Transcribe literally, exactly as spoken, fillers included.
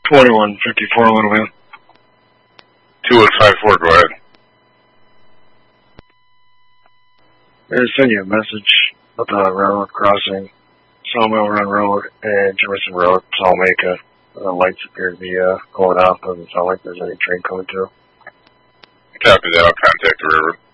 twenty-one fifty-four, Little Man. two one five four, go ahead. I just send you a message about the railroad crossing, Sawmill Run Road and Jefferson Road, Salmaca. The lights appear to be uh, going off. Doesn't sound like there's any train coming through. Copy that. I'll contact the railroad.